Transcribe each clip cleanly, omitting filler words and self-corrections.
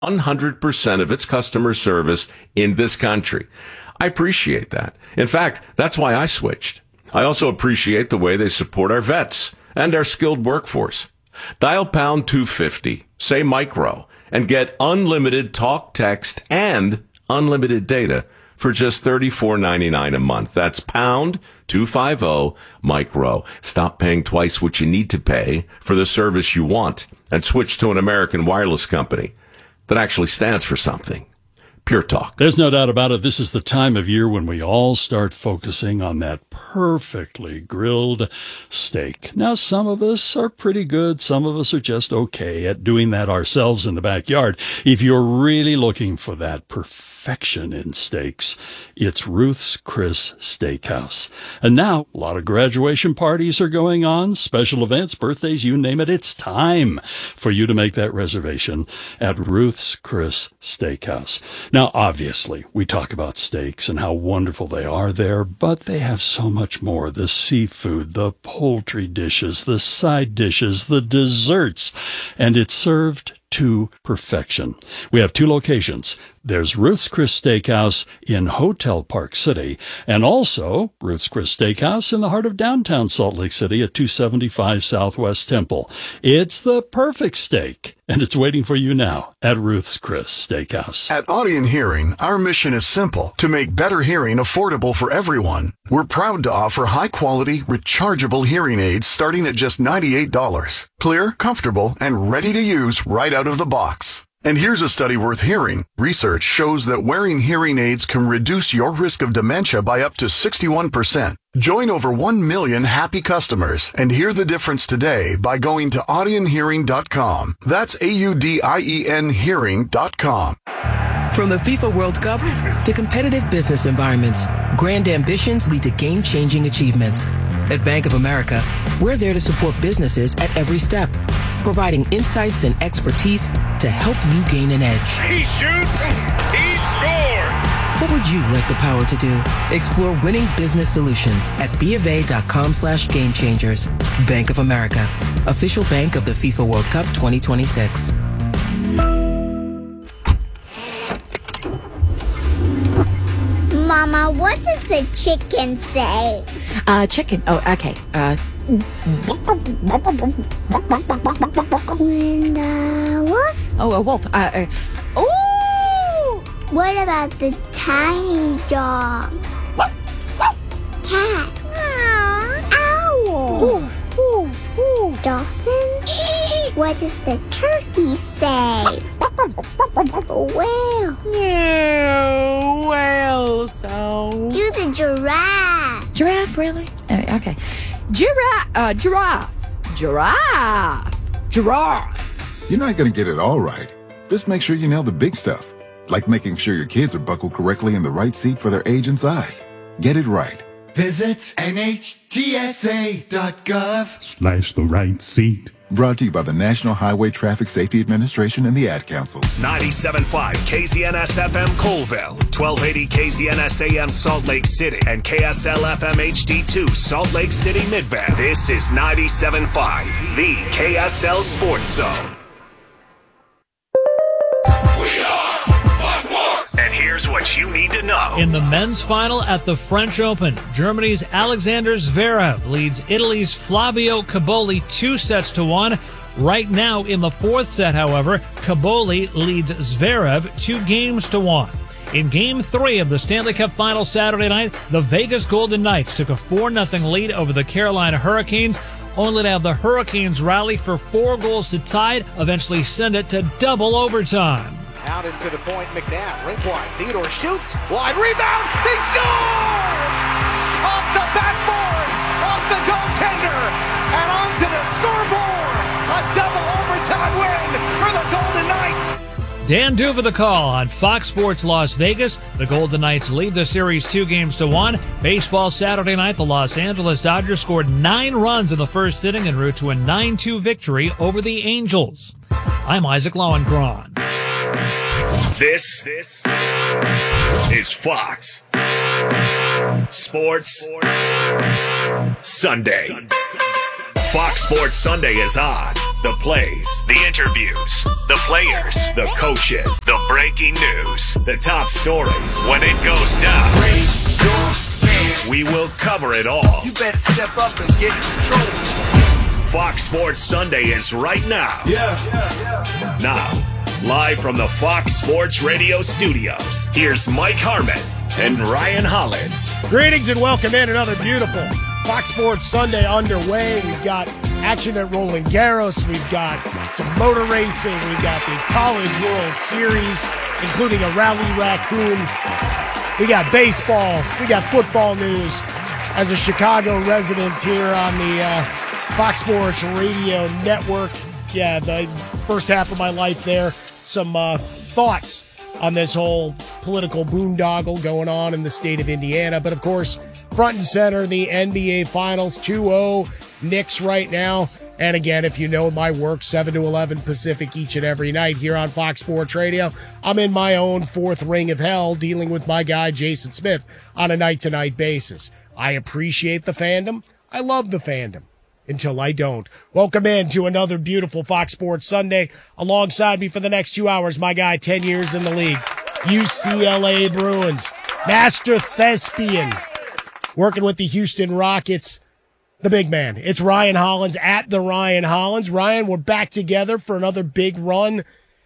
100% of its customer service in this country. I appreciate that. In fact, that's why I switched. I also appreciate the way they support our vets and our skilled workforce. Dial pound 250, say micro, and get unlimited talk, text, and unlimited data for just $34.99 a month. That's pound 250 micro. Stop paying twice what you need to pay for the service you want and switch to an American wireless company that actually stands for something. Pure Talk. There's no doubt about it. This is the time of year when we all start focusing on that perfectly grilled steak. Now, some of us are pretty good. Some of us are just okay at doing that ourselves in the backyard. If you're really looking for that perfection in steaks, it's Ruth's Chris Steakhouse. And now, a lot of graduation parties are going on, special events, birthdays, you name it. It's time for you to make that reservation at Ruth's Chris Steakhouse. Now, obviously, we talk about steaks and how wonderful they are there, but they have so much more. The seafood, the poultry dishes, the side dishes, the desserts, and it's served to perfection. We have two locations. There's Ruth's Chris Steakhouse in Hotel Park City, and also Ruth's Chris Steakhouse in the heart of downtown Salt Lake City at 275 Southwest Temple. It's the perfect steak, and it's waiting for you now at Ruth's Chris Steakhouse. At Audien Hearing, our mission is simple: to make better hearing affordable for everyone. We're proud to offer high-quality, rechargeable hearing aids starting at just $98. Clear, comfortable, and ready to use right out of the box. And here's a study worth hearing. Research shows that wearing hearing aids can reduce your risk of dementia by up to 61%. Join over 1 million happy customers and hear the difference today by going to audienhearing.com. That's AUDIEN hearing.com. From the FIFA World Cup to competitive business environments, grand ambitions lead to game-changing achievements. At Bank of America, we're there to support businesses at every step, providing insights and expertise to help you gain an edge. He shoots, he scores! What would you like the power to do? Explore winning business solutions at BofA.com/gamechangers. Bank of America, official bank of the FIFA World Cup 2026. Mama, what does the chicken say? Chicken. Oh, okay. When the wolf? Oh, a wolf. Oh! What about the tiny dog? Cat? Owl? Ooh, ooh, ooh. Dolphin? What does the turkey say? Whale? Yeah, whale sound. Do the giraffe? Giraffe, really? Okay. Giraffe. Giraffe. You're not going to get it all right. Just make sure you nail the big stuff, like making sure your kids are buckled correctly in the right seat for their age and size. Get it right. Visit NHTSA.gov/ the right seat. Brought to you by the National Highway Traffic Safety Administration and the Ad Council. 97.5 KZNS-FM Colville, 1280 KZNS-AM Salt Lake City, and KSL-FM HD2 Salt Lake City Mid-Bend. This is 97.5, the KSL Sports Zone. And here's what you need to know. In the men's final at the French Open, Germany's Alexander Zverev leads Italy's Flavio Cobolli 2-1. Right now in the fourth set, however, Cobolli leads Zverev 2-1. In Game 3 of the Stanley Cup Final Saturday night, the Vegas Golden Knights took a 4-0 lead over the Carolina Hurricanes, only to have the Hurricanes rally for 4 goals to tie, eventually send it to double overtime. Out into the point, McNabb, rink wide, Theodore shoots, wide rebound, they score! Off the backboards, off the goaltender, and onto the scoreboard! A double overtime win for the Golden Knights! Dan Duva the call on Fox Sports Las Vegas. The Golden Knights lead the series 2-1. Baseball Saturday night, the Los Angeles Dodgers scored 9 runs in the first inning en route to a 9-2 victory over the Angels. I'm Isaac Lowenkron. This is Fox Sports Sunday. Fox Sports Sunday is on. The plays, the interviews, The players, the coaches, the breaking news, the top stories. When it goes down, we will cover it all. You better step up and get in control. Fox Sports Sunday is right now. Now, live from the Fox Sports Radio studios, here's Mike Harmon and Ryan Hollins. Greetings and welcome in another beautiful Fox Sports Sunday underway. We've got action at Roland Garros. We've got some motor racing. We've got the College World Series, including a Rally Raccoon. We got baseball. We got football news. As a Chicago resident here on the Fox Sports Radio Network, the first half of my life there, some thoughts on this whole political boondoggle going on in the state of Indiana. But, of course, front and center, the NBA Finals, 2-0 Knicks right now. And, again, if you know my work, 7 to 11 Pacific each and every night here on Fox Sports Radio. I'm in my own fourth ring of hell dealing with my guy Jason Smith on a night-to-night basis. I appreciate the fandom. I love the fandom. Until I don't. Welcome in to another beautiful Fox Sports Sunday. Alongside me for the next 2 hours, my guy, 10 years in the league, UCLA Bruins, master thespian, working with the Houston Rockets, the big man. It's Ryan Hollins at the Ryan Hollins. Ryan, we're back together for another big run.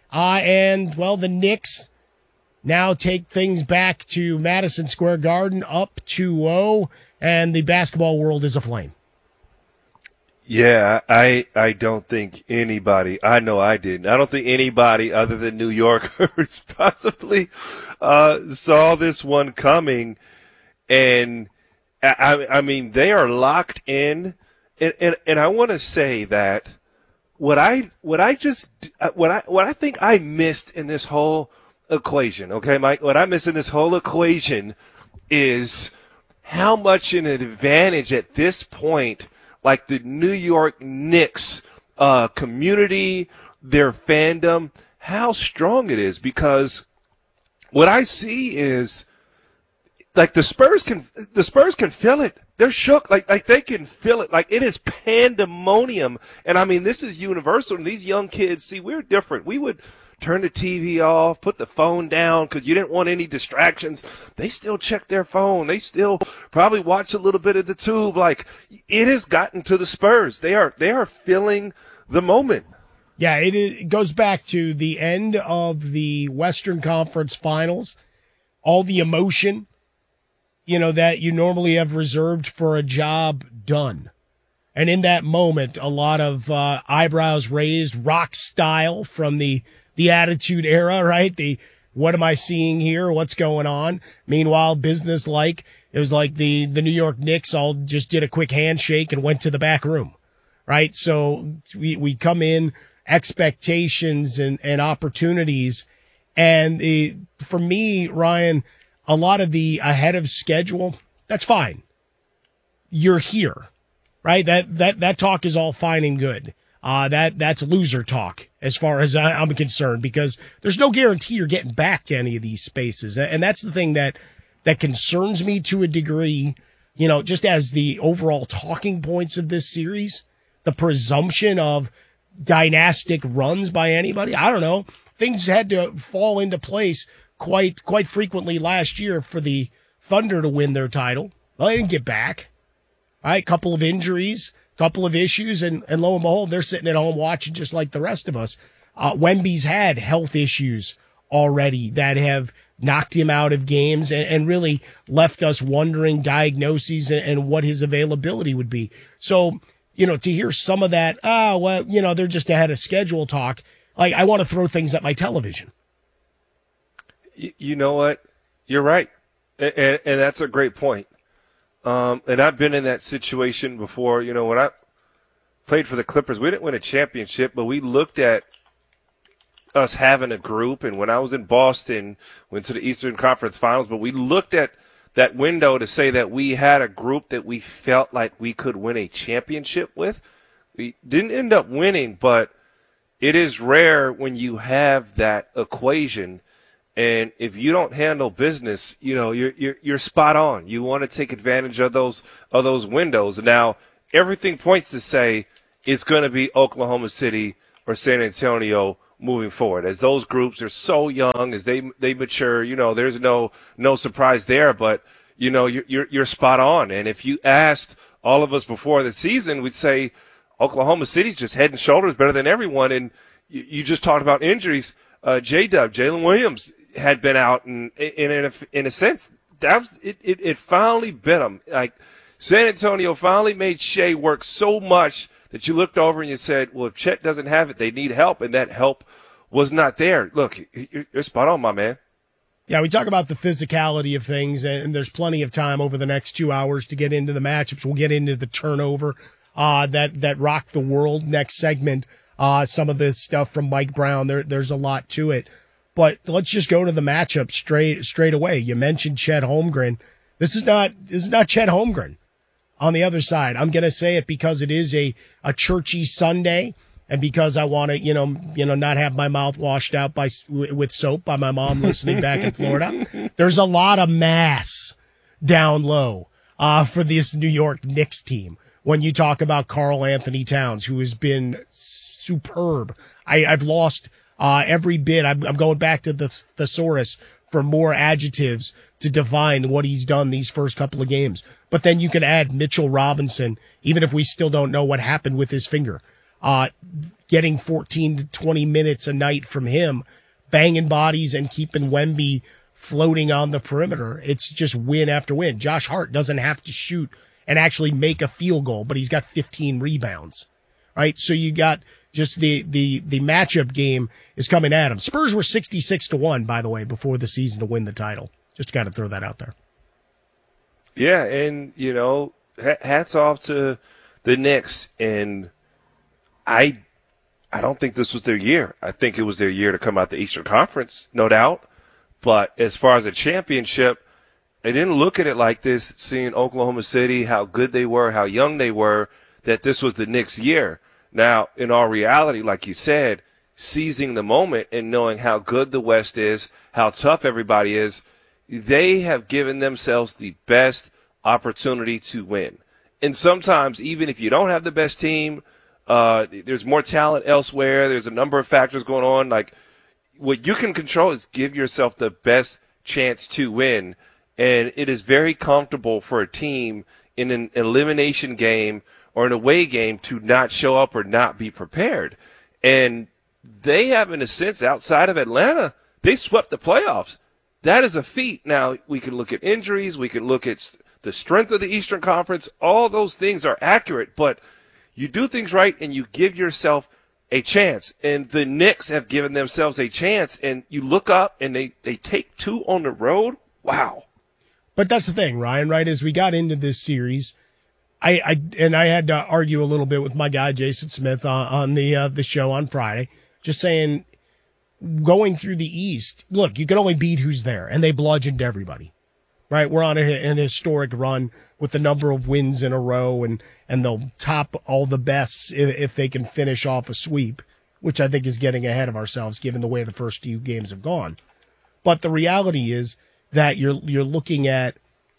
The Knicks now take things back to Madison Square Garden, up 2-0, and the basketball world is aflame. Yeah, I don't think anybody, I know I didn't, I don't think anybody other than New Yorkers possibly saw this one coming. And I mean, they are locked in. And I want to say that what I think I missed in this whole equation, okay, Mike, what I missed in this whole equation is how much an advantage at this point, like the New York Knicks community, their fandom, how strong it is. Because what I see is, like, the Spurs can feel it. They're shook. Like they can feel it. Like, it is pandemonium. And I mean, this is universal. And these young kids, see, we're different. We would turn the TV off, put the phone down because you didn't want any distractions. They still check their phone. They still probably watch a little bit of the tube. Like, it has gotten to the Spurs. They are feeling the moment. Yeah, it goes back to the end of the Western Conference Finals, all the emotion, that you normally have reserved for a job done. And in that moment, a lot of eyebrows raised, rock style from the Attitude Era, right? What am I seeing here? What's going on? Meanwhile, business-like, it was like the New York Knicks all just did a quick handshake and went to the back room, right? So we come in, expectations and opportunities. And for me, Ryan, a lot of the ahead of schedule, that's fine. You're here, right? That talk is all fine and good. That's loser talk as far as I'm concerned, because there's no guarantee you're getting back to any of these spaces. And that's the thing that concerns me to a degree, just as the overall talking points of this series, the presumption of dynastic runs by anybody. I don't know. Things had to fall into place quite frequently last year for the Thunder to win their title. Well, they didn't get back. All right, couple of injuries, couple of issues, and lo and behold, they're sitting at home watching just like the rest of us. Wemby's had health issues already that have knocked him out of games and really left us wondering diagnoses and what his availability would be. So, to hear some of that, they're just ahead of schedule talk, like, I want to throw things at my television. You know what? You're right. And that's a great point. And I've been in that situation before. When I played for the Clippers, we didn't win a championship, but we looked at us having a group. And when I was in Boston, went to the Eastern Conference Finals, but we looked at that window to say that we had a group that we felt like we could win a championship with. We didn't end up winning, but it is rare when you have that equation. And if you don't handle business, you're spot on. You want to take advantage of those windows. Now, everything points to say it's going to be Oklahoma City or San Antonio moving forward. As those groups are so young, as they mature, there's no surprise there. But you're spot on. And if you asked all of us before the season, we'd say Oklahoma City's just head and shoulders better than everyone. And you just talked about injuries. Jalen Williams had been out, and in a sense, it finally bit him. Like San Antonio finally made Shea work so much that you looked over and you said, well, if Chet doesn't have it, they need help, and that help was not there. Look, you're spot on, my man. Yeah, we talk about the physicality of things, and there's plenty of time over the next 2 hours to get into the matchups. We'll get into the turnover that rocked the world next segment. Some of the stuff from Mike Brown, there's a lot to it. But let's just go to the matchup straight away. You mentioned Chet Holmgren. This is not Chet Holmgren on the other side. I'm going to say it because it is a churchy Sunday, and because I want to, not have my mouth washed out with soap by my mom listening back in Florida. There's a lot of mass down low for this New York Knicks team. When you talk about Karl Anthony Towns, who has been superb. I've lost every bit. I'm going back to the thesaurus for more adjectives to define what he's done these first couple of games. But then you can add Mitchell Robinson, even if we still don't know what happened with his finger. Getting 14 to 20 minutes a night from him, banging bodies and keeping Wemby floating on the perimeter. It's just win after win. Josh Hart doesn't have to shoot and actually make a field goal, but he's got 15 rebounds, right? So you got just the matchup game is coming at him. Spurs were 66-1, by the way, before the season to win the title. Just got to throw that out there. Yeah, and, hats off to the Knicks. And I don't think this was their year. I think it was their year to come out the Eastern Conference, no doubt. But as far as a championship, I didn't look at it like this, seeing Oklahoma City, how good they were, how young they were, that this was the Knicks' year. Now, in all reality, like you said, seizing the moment and knowing how good the West is, how tough everybody is, they have given themselves the best opportunity to win. And sometimes, even if you don't have the best team, there's more talent elsewhere. There's a number of factors going on. Like, what you can control is give yourself the best chance to win. And it is very comfortable for a team in an elimination game or an away game to not show up or not be prepared. And they have, in a sense, outside of Atlanta, they swept the playoffs. That is a feat. Now, we can look at injuries. We can look at the strength of the Eastern Conference. All those things are accurate, but you do things right and you give yourself a chance. And the Knicks have given themselves a chance, and you look up and they take two on the road. Wow. But that's the thing, Ryan, right? As we got into this series, I had to argue a little bit with my guy, Jason Smith, on the show on Friday, just saying, going through the East, look, you can only beat who's there, and they bludgeoned everybody, right? We're on an historic run with the number of wins in a row, and they'll top all the bests if they can finish off a sweep, which I think is getting ahead of ourselves given the way the first few games have gone. But the reality is that you're looking at,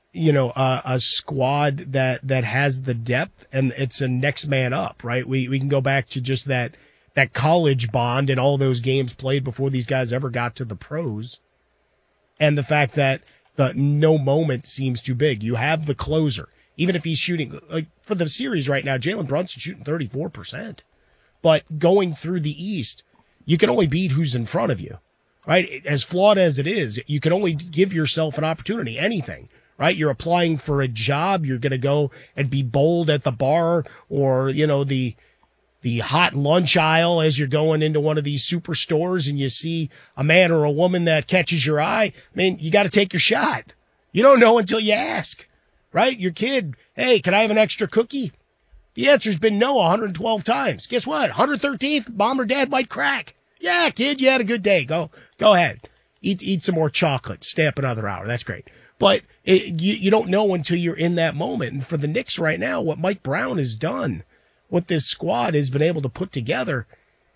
a squad that has the depth, and it's a next man up, right? We can go back to just that college bond and all those games played before these guys ever got to the pros. And the fact that no moment seems too big. You have the closer. Even if he's shooting, like for the series right now, Jalen Brunson shooting 34%. But going through the East, you can only beat who's in front of you, right? As flawed as it is, you can only give yourself an opportunity, anything, right? You're applying for a job. You're going to go and be bold at the bar or, the hot lunch aisle as you're going into one of these superstores and you see a man or a woman that catches your eye. I mean, you got to take your shot. You don't know until you ask, right? Your kid, hey, can I have an extra cookie? The answer's been no 112 times. Guess what? 113th, mom or dad might crack. Yeah, kid, you had a good day. Go ahead. Eat some more chocolate. Stay up another hour. That's great. But you don't know until you're in that moment. And for the Knicks right now, what Mike Brown has done, what this squad has been able to put together,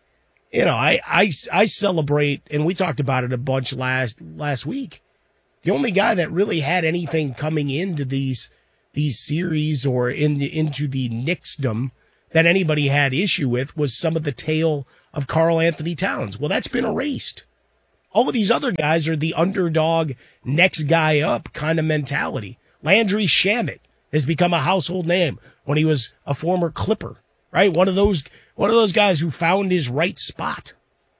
I celebrate, and we talked about it a bunch last week. The only guy that really had anything coming into these series or into the Knicksdom that anybody had issue with was some of the tail of Karl Anthony Towns. Well, that's been erased. All of these other guys are the underdog, next guy up kind of mentality. Landry Shamet has become a household name when he was a former Clipper, right? One of those guys who found his right spot.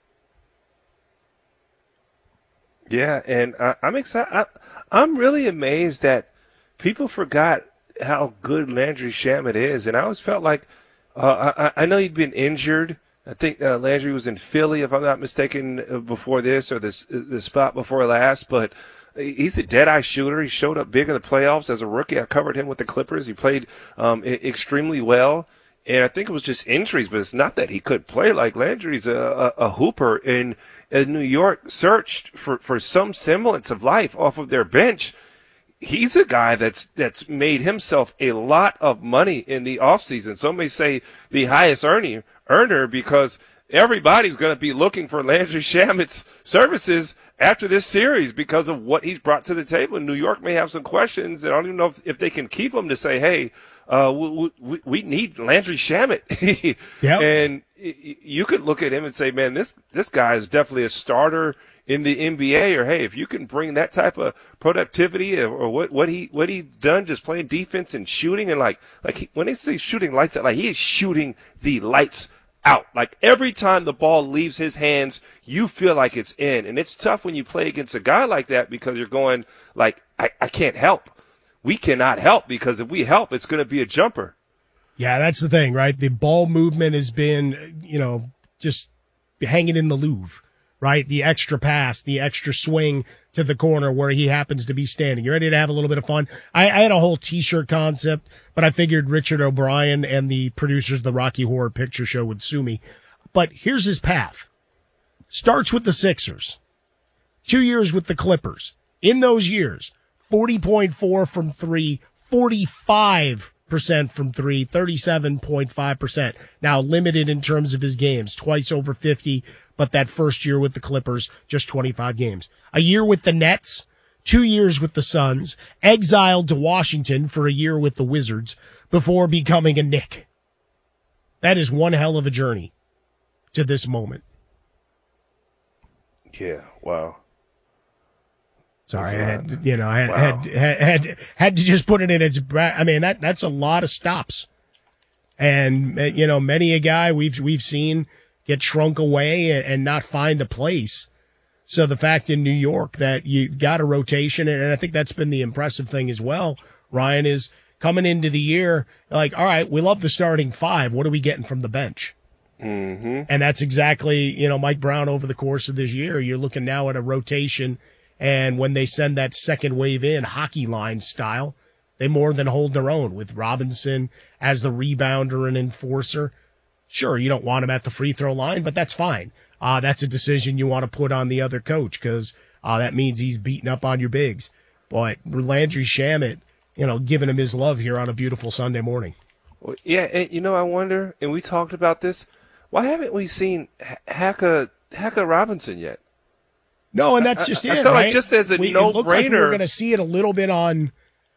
Yeah, and I'm excited. I'm really amazed that people forgot how good Landry Shamet is, and I always felt like I know he'd been injured. I think Landry was in Philly, if I'm not mistaken, before this or the spot before last. But he's a dead-eye shooter. He showed up big in the playoffs as a rookie. I covered him with the Clippers. He played extremely well. And I think it was just injuries, but it's not that he couldn't play. Like, Landry's a hooper, and New York searched for some semblance of life off of their bench. He's a guy that's made himself a lot of money in the offseason. Some may say the highest earner because everybody's going to be looking for Landry Shamet's services after this series because of what he's brought to the table. New York may have some questions, and I don't even know if they can keep him to say, hey, we need Landry Shamet. Yep. And you could look at him and say, man, this guy is definitely a starter in the NBA, or hey, if you can bring that type of productivity or what he's done, just playing defense and shooting, and when they say shooting lights out, like, he is shooting the lights out. Like, every time the ball leaves his hands, you feel like it's in. And it's tough when you play against a guy like that because you're going like, I can't help. We cannot help, because if we help, it's going to be a jumper. Yeah, that's the thing, right? The ball movement has been, just hanging in the Louvre, right? The extra pass, the extra swing to the corner where he happens to be standing. You ready to have a little bit of fun? I had a whole T-shirt concept, but I figured Richard O'Brien and the producers of the Rocky Horror Picture Show would sue me. But here's his path. Starts with the Sixers. 2 years with the Clippers. In those years, 40.4 from three, 45% from three, 37.5%. Now limited in terms of his games, twice over 50, but that first year with the Clippers, just 25 games. A year with the Nets, 2 years with the Suns, exiled to Washington for a year with the Wizards before becoming a Knick. That is one hell of a journey to this moment. Yeah, wow. Sorry, I had to just put it in its. I mean, that's a lot of stops, and many a guy we've seen get shrunk away and not find a place. So the fact in New York that you've got a rotation, and I think that's been the impressive thing as well, Ryan, is coming into the year like, all right, we love the starting five. What are we getting from the bench? Mm-hmm. And that's exactly Mike Brown over the course of this year. You're looking now at a rotation. And when they send that second wave in, hockey line style, they more than hold their own with Robinson as the rebounder and enforcer. Sure, you don't want him at the free throw line, but that's fine. That's a decision you want to put on the other coach because that means he's beating up on your bigs. But Landry Shamet, giving him his love here on a beautiful Sunday morning. Well, yeah, and I wonder, and we talked about this, why haven't we seen Haka Robinson yet? No, and that's just it, I felt right? like just as a no-brainer. It looked like we were going to see it a little bit on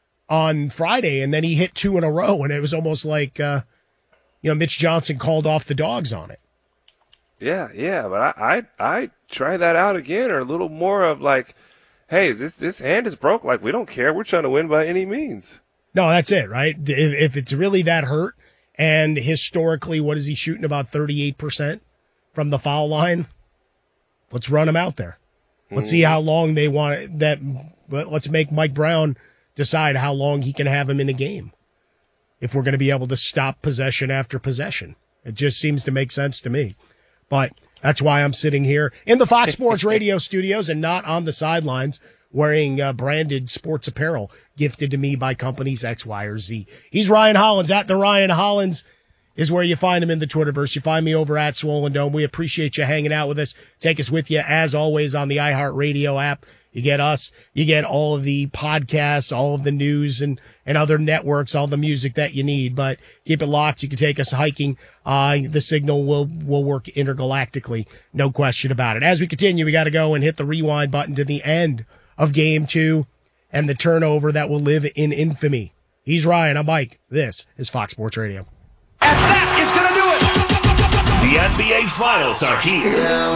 Friday, and then he hit two in a row, and it was almost like, Mitch Johnson called off the dogs on it. Yeah, but I try that out again, or a little more of like, hey, this hand is broke. Like, we don't care. We're trying to win by any means. No, that's it, right? If it's really that hurt, and historically, what is he shooting, about 38% from the foul line? Let's run him out there. Let's see how long they want that. Let's make Mike Brown decide how long he can have him in a game. If we're going to be able to stop possession after possession, it just seems to make sense to me. But that's why I'm sitting here in the Fox Sports Radio studios and not on the sidelines wearing branded sports apparel gifted to me by companies X, Y, or Z. He's Ryan Hollins at the Ryan Hollins. Is where you find him in the Twitterverse. You find me over at Swollen Dome. We appreciate you hanging out with us. Take us with you, as always, on the iHeartRadio app. You get us. You get all of the podcasts, all of the news and other networks, all the music that you need. But keep it locked. You can take us hiking. The signal will work intergalactically. No question about it. As we continue, we got to go and hit the rewind button to the end of Game 2 and the turnover that will live in infamy. He's Ryan. I'm Mike. This is Fox Sports Radio. And that is going to do it. The NBA Finals are here.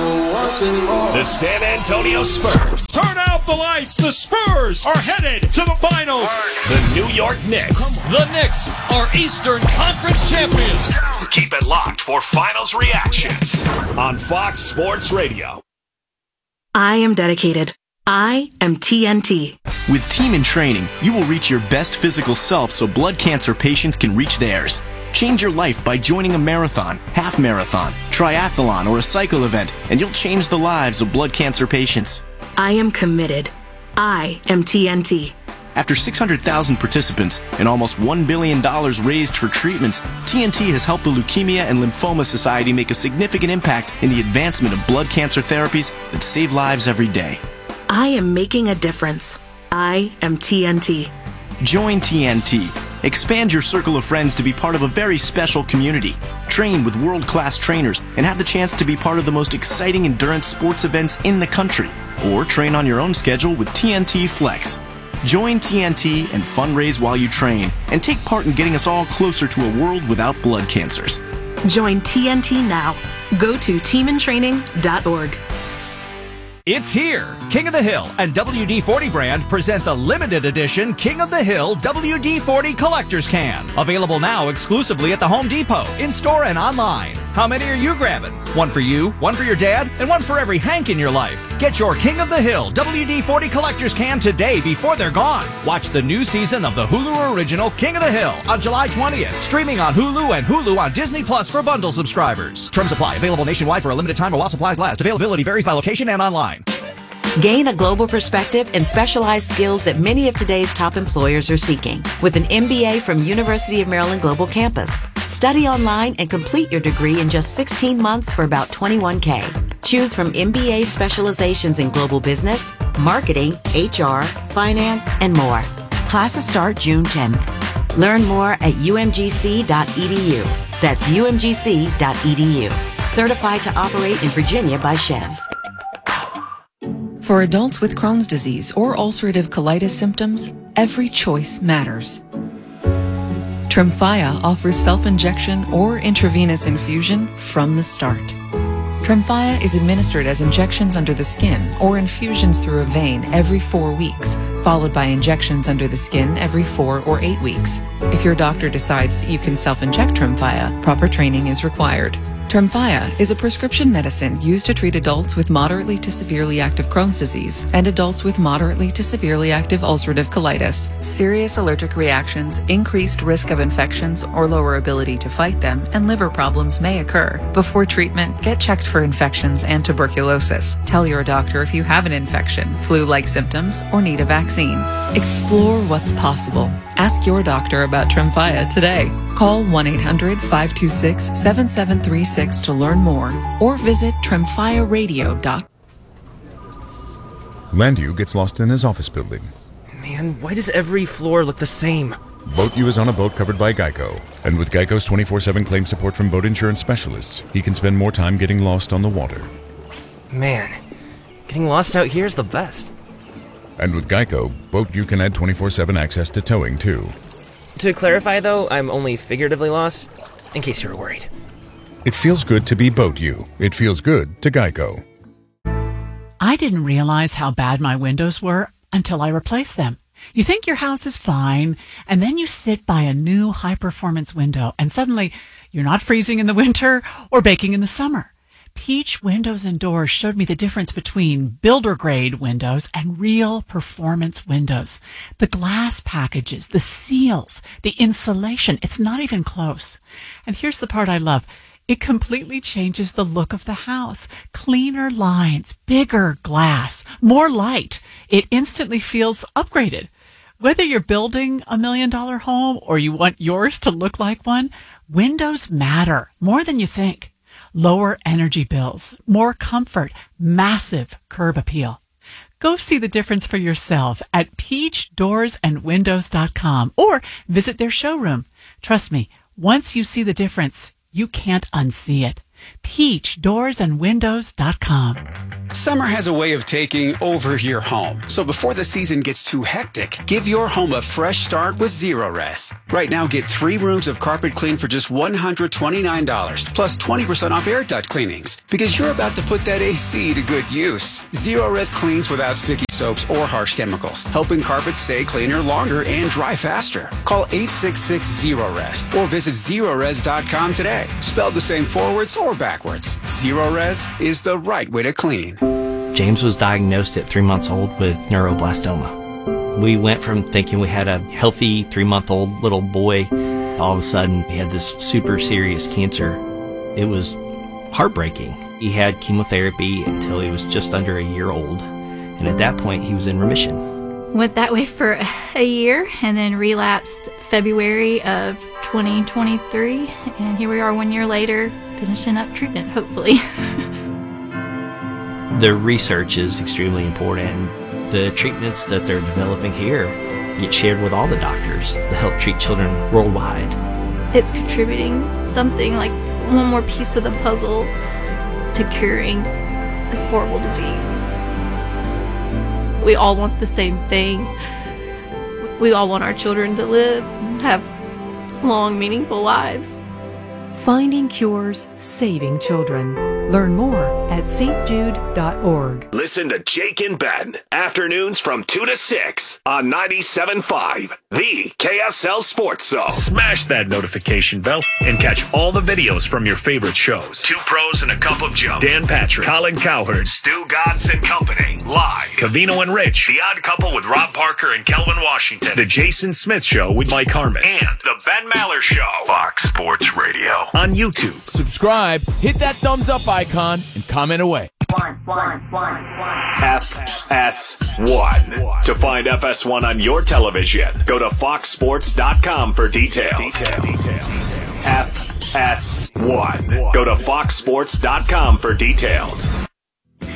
The San Antonio Spurs. Turn out the lights. The Spurs are headed to the finals. The New York Knicks. The Knicks are Eastern Conference champions. Keep it locked for finals reactions on Fox Sports Radio. I am dedicated. I am TNT. With Team in Training, you will reach your best physical self so blood cancer patients can reach theirs. Change your life by joining a marathon, half marathon, triathlon, or a cycle event, and you'll change the lives of blood cancer patients. I am committed. I am TNT. After 600,000 participants and almost $1 billion raised for treatments, TNT has helped the Leukemia and Lymphoma Society make a significant impact in the advancement of blood cancer therapies that save lives every day. I am making a difference. I am TNT. Join TNT. Expand your circle of friends to be part of a very special community. Train with world-class trainers and have the chance to be part of the most exciting endurance sports events in the country. Or train on your own schedule with TNT Flex. Join TNT and fundraise while you train and take part in getting us all closer to a world without blood cancers. Join TNT now. Go to teamintraining.org. It's here! King of the Hill and WD-40 brand present the limited edition King of the Hill WD-40 Collector's Can. Available now exclusively at the Home Depot, in-store and online. How many are you grabbing? One for you, one for your dad, and one for every Hank in your life. Get your King of the Hill WD-40 Collector's Can today before they're gone. Watch the new season of the Hulu original King of the Hill on July 20th. Streaming on Hulu and Hulu on Disney Plus for bundle subscribers. Terms apply. Available nationwide for a limited time or while supplies last. Availability varies by location and online. Gain a global perspective and specialized skills that many of today's top employers are seeking with an MBA from University of Maryland Global Campus. Study online and complete your degree in just 16 months for about $21,000. Choose from MBA specializations in global business, marketing, HR, finance, and more. Classes start June 10th. Learn more at umgc.edu. That's umgc.edu. Certified to operate in Virginia by Chev. For adults with Crohn's disease or ulcerative colitis symptoms, every choice matters. Tremfya offers self-injection or intravenous infusion from the start. Tremfya is administered as injections under the skin or infusions through a vein every 4 weeks, followed by injections under the skin every 4 or 8 weeks. If your doctor decides that you can self-inject Tremfya, proper training is required. Tremfya is a prescription medicine used to treat adults with moderately to severely active Crohn's disease and adults with moderately to severely active ulcerative colitis. Serious allergic reactions, increased risk of infections or lower ability to fight them, and liver problems may occur. Before treatment, get checked for infections and tuberculosis. Tell your doctor if you have an infection, flu-like symptoms, or need a vaccine. Explore what's possible. Ask your doctor about Tremfya today. Call 1-800-526-7736 to learn more or visit tremfyaradio.com. Landu gets lost in his office building. Man, why does every floor look the same? Boat U is on a boat covered by Geico. And with Geico's 24/7 claim support from boat insurance specialists, he can spend more time getting lost on the water. Man, getting lost out here is the best. And with Geico, Boat U can add 24/7 access to towing, too. To clarify, though, I'm only figuratively lost, in case you were worried. It feels good to be Boat U. It feels good to Geico. I didn't realize how bad my windows were until I replaced them. You think your house is fine, and then you sit by a new high-performance window, and suddenly you're not freezing in the winter or baking in the summer. Peach Windows and Doors showed me the difference between builder-grade windows and real performance windows. The glass packages, the seals, the insulation, it's not even close. And here's the part I love. It completely changes the look of the house. Cleaner lines, bigger glass, more light. It instantly feels upgraded. Whether you're building $1 million home or you want yours to look like one, windows matter more than you think. Lower energy bills, more comfort, massive curb appeal. Go see the difference for yourself at peachdoorsandwindows.com or visit their showroom. Trust me, once you see the difference, you can't unsee it. peachdoorsandwindows.com. Summer has a way of taking over your home. So before the season gets too hectic, give your home a fresh start with Zerorez. Right now, get 3 rooms of carpet clean for just $129, plus 20% off air duct cleanings, because you're about to put that AC to good use. Zerorez cleans without sticky soaps or harsh chemicals, helping carpets stay cleaner longer and dry faster. Call 866-ZEROREZ or visit Zerorez.com today. Spelled the same forwards or backwards. Zerorez is the right way to clean. James was diagnosed at 3 months old with neuroblastoma. We went from thinking we had a healthy 3-month-old little boy. All of a sudden, he had this super serious cancer. It was heartbreaking. He had chemotherapy until he was just under a year old. And at that point, he was in remission. Went that way for a year and then relapsed February of 2023. And here we are 1 year later, finishing up treatment, hopefully. The research is extremely important. The treatments that they're developing here get shared with all the doctors to help treat children worldwide. It's contributing something like one more piece of the puzzle to curing this horrible disease. We all want the same thing. We all want our children to live, have long, meaningful lives. Finding cures, saving children. Learn more at stjude.org. Listen to Jake and Ben, afternoons from 2 to 6 on 97.5, the KSL Sports Zone. Smash that notification bell and catch all the videos from your favorite shows. 2 Pros and a Cup of Joe. Dan Patrick, Colin Cowherd, Stu Godson and Company, live. Cavino and Rich, The Odd Couple with Rob Parker and Kelvin Washington, The Jason Smith Show with Mike Harmon, and The Ben Maller Show, Fox Sports Radio, on YouTube. Subscribe, hit that thumbs up icon, and comment away. FS1. To find FS1 on your television, go to foxsports.com for details. FS1. Go to foxsports.com for details.